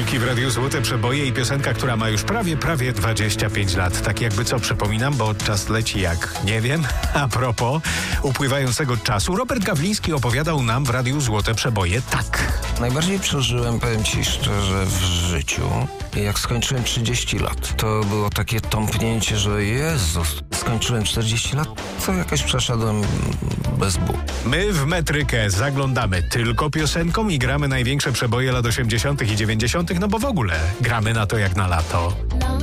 Kłódniki w Radiu Złote Przeboje i piosenka, która ma już prawie 25 lat. Tak jakby co, przypominam, bo czas leci jak nie wiem. A propos upływającego czasu, Robert Gawliński opowiadał nam w Radiu Złote Przeboje tak. Najbardziej przeżyłem, powiem ci szczerze, w życiu, jak skończyłem 30 lat. To było takie tąpnięcie, że Jezus, skończyłem 40 lat, to jakoś przeszedłem bez bólu. My w Metrykę zaglądamy tylko piosenką i gramy największe przeboje lat 80. i 90., no bo w ogóle gramy na to jak na lato.